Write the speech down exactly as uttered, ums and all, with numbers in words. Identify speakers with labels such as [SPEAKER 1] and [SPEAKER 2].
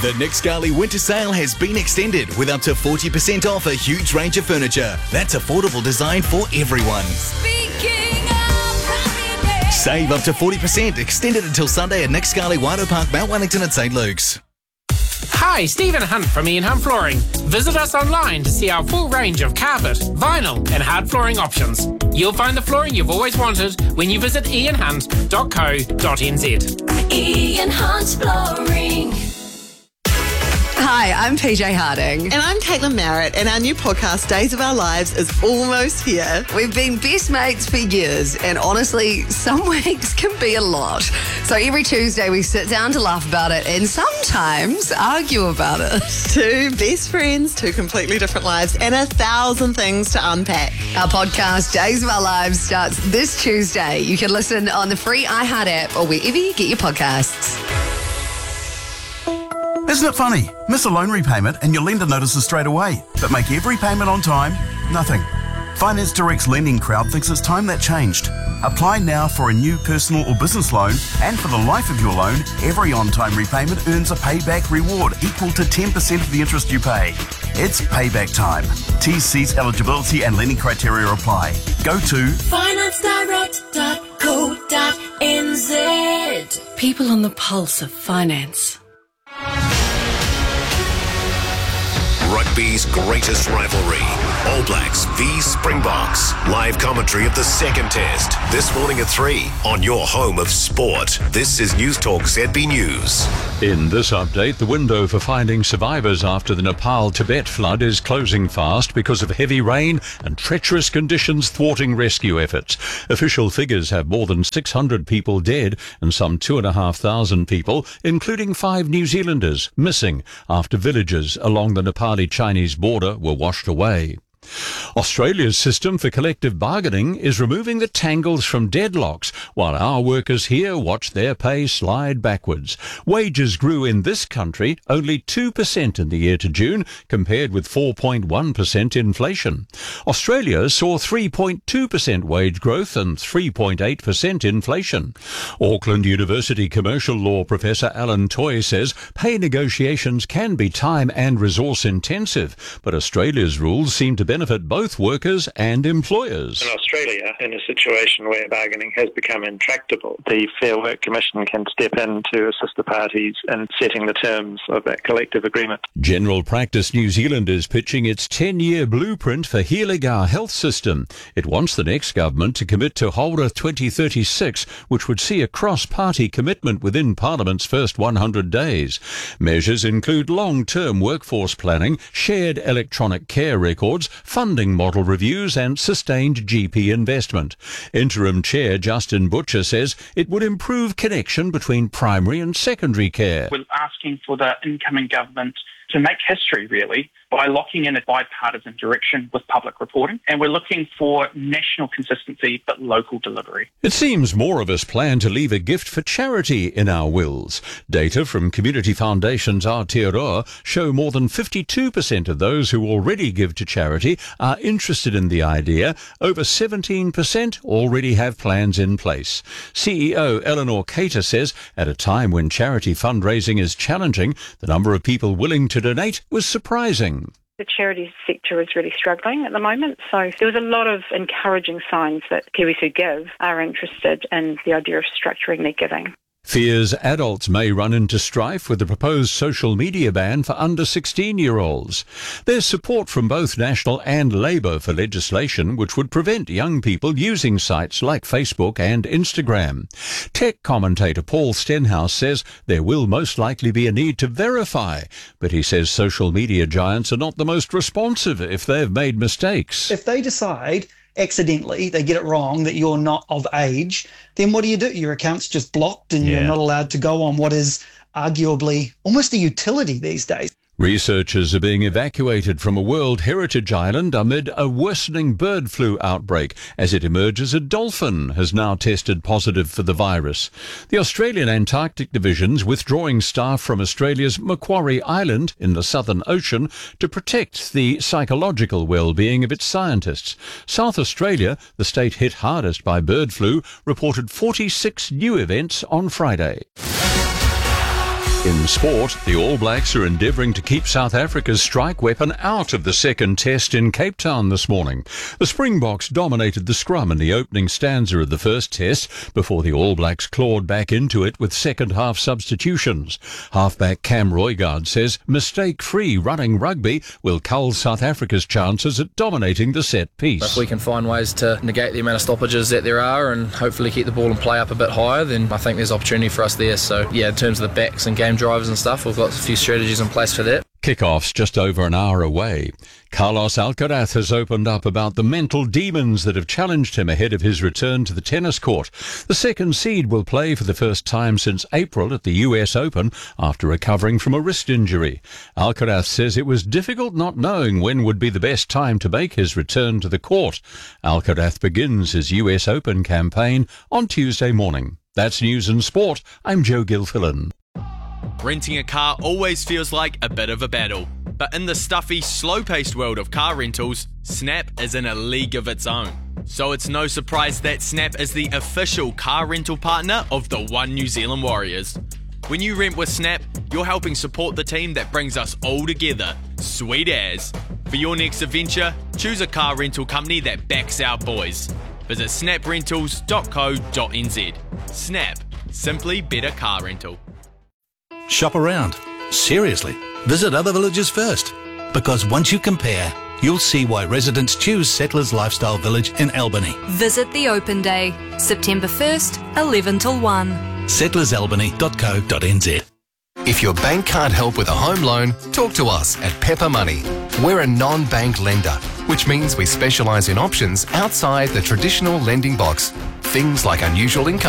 [SPEAKER 1] The Nick Scali winter sale has been extended with up to forty percent off a huge range of furniture. That's affordable design for everyone.
[SPEAKER 2] Speaking of happiness.
[SPEAKER 1] Save up to forty percent, extended until Sunday at Nick Scali, Waido Park, Mount Wellington and St Luke's.
[SPEAKER 3] Hi, Stephen Hunt from Ian Hunt Flooring. Visit us online to see our full range of carpet, vinyl and hard flooring options. You'll find the flooring you've always wanted when you visit ian hunt dot co dot n z.
[SPEAKER 2] Ian Hunt Flooring.
[SPEAKER 4] Hi, I'm P J Harding.
[SPEAKER 5] And I'm Caitlin Merritt, and our new podcast, Days of Our Lives, is almost here.
[SPEAKER 4] We've been best mates for years, and honestly, some weeks can be a lot. So every Tuesday we sit down to laugh about it and sometimes argue about it.
[SPEAKER 5] Two best friends, two completely different lives, and a thousand things to unpack.
[SPEAKER 4] Our podcast, Days of Our Lives, starts this Tuesday. You can listen on the free iHeart app or wherever you get your podcasts.
[SPEAKER 6] Isn't it funny? Miss a loan repayment and your lender notices straight away, but make every payment on time? Nothing. Finance Direct's lending crowd thinks it's time that changed. Apply now for a new personal or business loan, and for the life of your loan, every on-time repayment earns a payback reward equal to ten percent of the interest you pay. It's payback time. T C's eligibility and lending criteria apply. Go to
[SPEAKER 2] finance direct dot co dot n z.
[SPEAKER 7] People on the pulse of finance.
[SPEAKER 8] Rugby's greatest rivalry. All Blacks v Springboks. Live commentary of the second test. This morning at three on your home of sport. This is News Talk Z B News.
[SPEAKER 9] In this update, the window for finding survivors after the Nepal-Tibet flood is closing fast because of heavy rain and treacherous conditions thwarting rescue efforts. Official figures have more than six hundred people dead and some two and a half thousand people, including five New Zealanders, missing after villages along the Nepali-Chinese border were washed away. Australia's system for collective bargaining is removing the tangles from deadlocks, while our workers here watch their pay slide backwards. Wages grew in this country only two percent in the year to June, compared with four point one percent inflation. Australia saw three point two percent wage growth and three point eight percent inflation. Auckland University commercial law professor Alan Toy says pay negotiations can be time and resource intensive, but Australia's rules seem to benefit both workers and employers.
[SPEAKER 10] In Australia, in a situation where bargaining has become intractable, the Fair Work Commission can step in to assist the parties in setting the terms of that collective agreement.
[SPEAKER 9] General Practice New Zealand is pitching its ten-year blueprint for healing our health system. It wants the next government to commit to Holder twenty thirty-six, which would see a cross-party commitment within Parliament's first one hundred days. Measures include long-term workforce planning, shared electronic care records, funding model reviews and sustained G P investment. Interim Chair Justin Butcher says it would improve connection between primary and secondary care.
[SPEAKER 11] We're asking for the incoming government to make history, really, by locking in a bipartisan direction with public reporting. And we're looking for national consistency but local delivery.
[SPEAKER 9] It seems more of us plan to leave a gift for charity in our wills. Data from Community Foundation's Aotearoa show more than fifty-two percent of those who already give to charity are interested in the idea. Over seventeen percent already have plans in place. C E O Eleanor Cater says at a time when charity fundraising is challenging, the number of people willing to donate was surprising.
[SPEAKER 12] The charities sector is really struggling at the moment, so there was a lot of encouraging signs that Kiwis who give are interested in the idea of structuring their giving.
[SPEAKER 9] Fears adults may run into strife with the proposed social media ban for under sixteen-year-olds. There's support from both National and Labour for legislation which would prevent young people using sites like Facebook and Instagram. Tech commentator Paul Stenhouse says there will most likely be a need to verify, but he says social media giants are not the most responsive if they've made mistakes.
[SPEAKER 13] If they decide accidentally, they get it wrong, that you're not of age, then what do you do? Your account's just blocked and
[SPEAKER 9] Yeah.
[SPEAKER 13] you're not allowed to go on what is arguably almost a utility these days.
[SPEAKER 9] Researchers are being evacuated from a World Heritage Island amid a worsening bird flu outbreak. As it emerges, a dolphin has now tested positive for the virus. The Australian Antarctic Division's withdrawing staff from Australia's Macquarie Island in the Southern Ocean to protect the psychological well-being of its scientists. South Australia, the state hit hardest by bird flu, reported forty-six new events on Friday. In sport, the All Blacks are endeavouring to keep South Africa's strike weapon out of the second test in Cape Town this morning. The Springboks dominated the scrum in the opening stanza of the first test before the All Blacks clawed back into it with second-half substitutions. Halfback Cam Roygaard says mistake-free running rugby will cull South Africa's chances at dominating the set piece.
[SPEAKER 14] If we can find ways to negate the amount of stoppages that there are and hopefully keep the ball and play up a bit higher, then I think there's opportunity for us there. So, yeah, in terms of the backs and game drivers and stuff, we've got a few strategies in place for that.
[SPEAKER 9] Kickoff's just over an hour away. Carlos Alcaraz has opened up about the mental demons that have challenged him ahead of his return to the tennis court. The second seed will play for the first time since April at the U S Open after recovering from a wrist injury. Alcaraz says it was difficult not knowing when would be the best time to make his return to the court. Alcaraz begins his U S Open campaign on Tuesday morning. That's News and Sport. I'm Joe Gilfillan.
[SPEAKER 15] Renting a car always feels like a bit of a battle, but in the stuffy, slow-paced world of car rentals, Snap is in a league of its own. So it's no surprise that Snap is the official car rental partner of the One New Zealand Warriors. When you rent with Snap, you're helping support the team that brings us all together. Sweet as. For your next adventure, choose a car rental company that backs our boys. Visit snap rentals dot co dot n z. Snap. Simply better car rental.
[SPEAKER 16] Shop around. Seriously, visit other villages first. Because once you compare, you'll see why residents choose Settlers Lifestyle Village in Albany.
[SPEAKER 17] Visit the open day, September first, eleven till one.
[SPEAKER 16] settlers albany dot co dot n z.
[SPEAKER 18] If your bank can't help with a home loan, talk to us at Pepper Money. We're a non-bank lender, which means we specialise in options outside the traditional lending box. Things like unusual income.